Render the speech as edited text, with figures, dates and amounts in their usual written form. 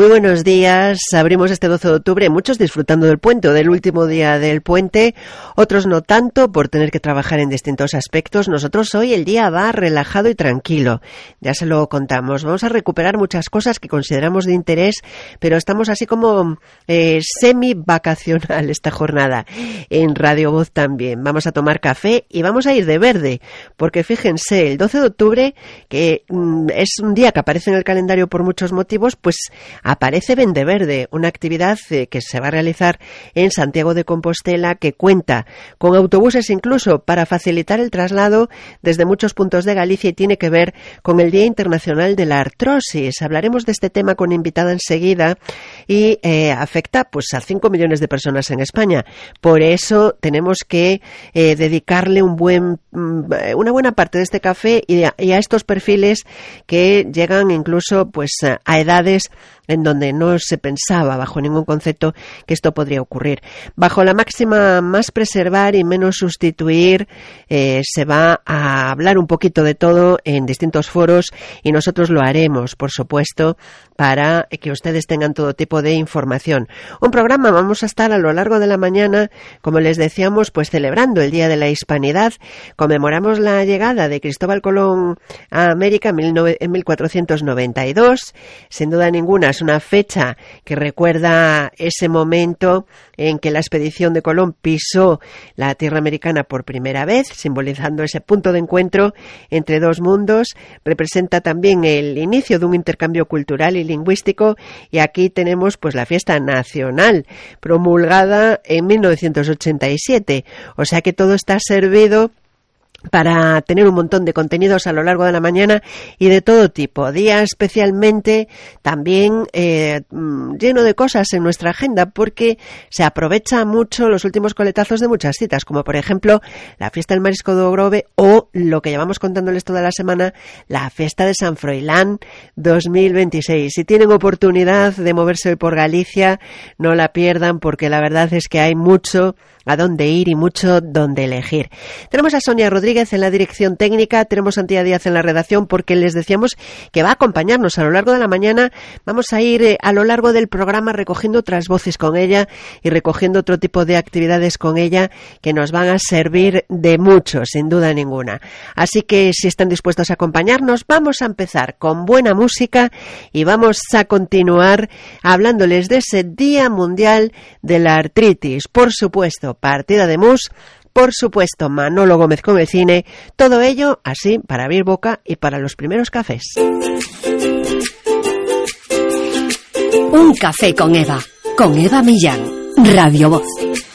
Muy buenos días. Abrimos este 12 de octubre, muchos disfrutando del puente o del último día del puente, otros no tanto por tener que trabajar en distintos aspectos. Nosotros hoy el día va relajado y tranquilo. Ya se lo contamos. Vamos a recuperar muchas cosas que consideramos de interés, pero estamos así como semi-vacacional esta jornada. En Radio Voz también. Vamos a tomar café y vamos a ir de verde, porque fíjense, el 12 de octubre, que es un día que aparece en el calendario por muchos motivos, pues aparece Vende Verde, una actividad que se va a realizar en Santiago de Compostela, que cuenta con autobuses incluso para facilitar el traslado desde muchos puntos de Galicia y tiene que ver con el Día Internacional de la Artrosis. Hablaremos de este tema con invitada enseguida y afecta pues a 5 millones de personas en España. Por eso tenemos que dedicarle una buena parte de este café y a estos perfiles que llegan incluso pues a edades en donde no se pensaba bajo ningún concepto que esto podría ocurrir. Bajo la máxima más preservar y menos sustituir, se va a hablar un poquito de todo en distintos foros y nosotros lo haremos, por supuesto, para que ustedes tengan todo tipo de información. Un programa, vamos a estar a lo largo de la mañana, como les decíamos, pues celebrando el Día de la Hispanidad. Conmemoramos la llegada de Cristóbal Colón a América en 1492. Sin duda ninguna es una fecha que recuerda ese momento en que la expedición de Colón pisó la tierra americana por primera vez, simbolizando ese punto de encuentro entre dos mundos. Representa también el inicio de un intercambio cultural y lingüístico, y aquí tenemos pues la fiesta nacional promulgada en 1987, o sea que todo está servido para tener un montón de contenidos a lo largo de la mañana y de todo tipo. Día especialmente también lleno de cosas en nuestra agenda, porque se aprovecha mucho los últimos coletazos de muchas citas, como por ejemplo la fiesta del Marisco do Grove o lo que llevamos contándoles toda la semana, la fiesta de San Froilán 2026. Si tienen oportunidad de moverse hoy por Galicia, no la pierdan, porque la verdad es que hay mucho a dónde ir y mucho dónde elegir. Tenemos a Sonia Rodríguez en la dirección técnica, tenemos a Antía Díaz en la redacción, porque les decíamos que va a acompañarnos a lo largo de la mañana. Vamos a ir a lo largo del programa recogiendo otras voces con ella y recogiendo otro tipo de actividades con ella que nos van a servir de mucho, sin duda ninguna. Así que si están dispuestos a acompañarnos, vamos a empezar con buena música y vamos a continuar hablándoles de ese Día Mundial de la Artritis. Por supuesto, partida de mus, por supuesto, Manolo Gómez con el cine, todo ello así para abrir boca y para los primeros cafés. Un café con Eva Millán, Radio Voz.